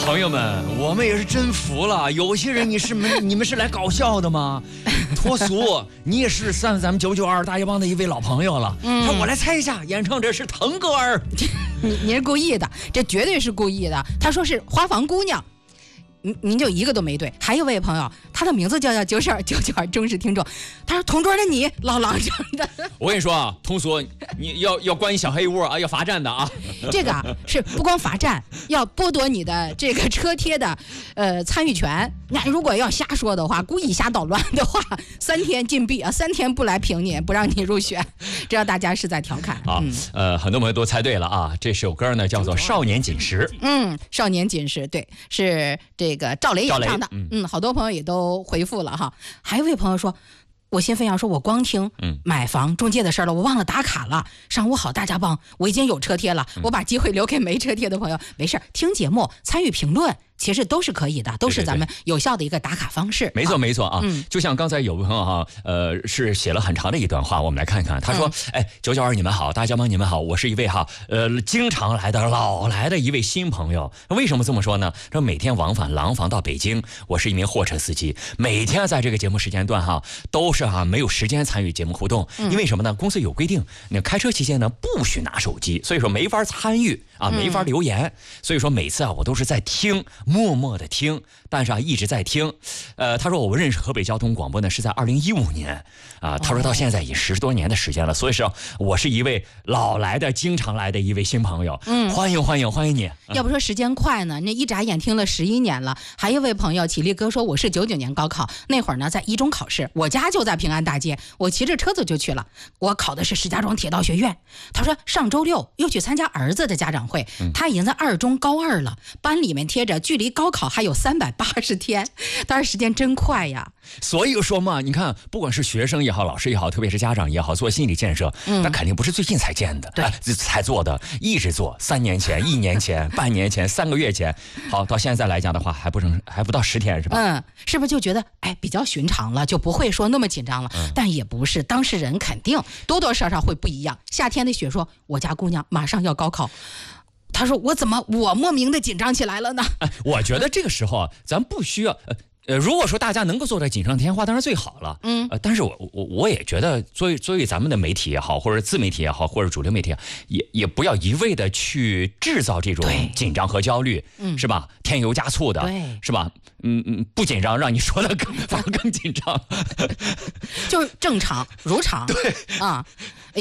朋友们，我们也是真服了。有些人你们是来搞笑的吗？脱俗，你也是算咱们992大夜帮的一位老朋友了。说我来猜一下，演唱者是腾格尔。 你是故意的，这绝对是故意的。他说是花房姑娘。您就一个都没对。还有位朋友，他的名字叫92992忠实听众，他说同桌的你老狼长的。 我跟你说啊，通俗，你要关你小黑屋啊，要罚站的啊。 这个是不光罚站，要剥夺你的这个车贴的参与权。那如果要瞎说的话，故意瞎捣乱的话，3天禁闭啊，3天不来评你，不让你入选。知道大家是在调侃啊。很多朋友都猜对了啊。这首歌呢叫做《少年锦时》。 少年锦时，对，是这个赵雷演唱的。好多朋友也都回复了哈。还有一位朋友说，我先分享说，我光听买房中介的事了，我忘了打卡了。上午好，大家帮，我已经有车贴了，我把机会留给没车贴的朋友。没事，听节目参与评论，其实都是可以的，都是咱们有效的一个打卡方式。 没错啊。就像刚才有位朋友哈，是写了很长的一段话，我们来看看。他说，992你们好，大家帮你们好，我是一位经常来的老来的一位新朋友。为什么这么说呢？说每天往返廊坊到北京，我是一名货车司机，每天在这个节目时间段都是没有时间参与节目互动。因为什么呢？公司有规定，你开车期间呢不许拿手机，所以说没法参与啊，没法留言。所以说每次我都是在听，默默的听，但是一直在听。他说我认识河北交通广播呢是在2015年啊。他说到现在已10多年的时间了，所以说我是一位老来的、经常来的一位新朋友。欢迎你。 要不说时间快呢，那一眨眼听了11年了。还有一位朋友起立哥说，我是99年高考那会儿呢，在一中考试，我家就在平安大街，我骑着车子就去了。我考的是石家庄铁道学院。他说上周六又去参加儿子的家长会，他已经在2中高2了，班里面贴着距离高考还有380天，当然时间真快呀。 所以说嘛，你看，不管是学生也好，老师也好，特别是家长也好，做心理建设，那肯定不是最近才建的，才做的，一直做，3年前、1年前、半年前、3个月前，好，到现在来讲的话，还不到10天是吧？ 是不是就觉得比较寻常了，就不会说那么紧张了？但也不是，当事人肯定多多少少会不一样。夏天的雪说，我家姑娘马上要高考。他说我莫名的紧张起来了呢？ 我觉得这个时候咱不需要如果说大家能够做到锦上添花，当然最好了。但是我也觉得，作为咱们的媒体也好，或者自媒体也好，或者主流媒体也不要一味的去制造这种紧张和焦虑，是吧？添油加醋的，是吧？不紧张，让你说的反而更紧张， 就是正常如常。对啊。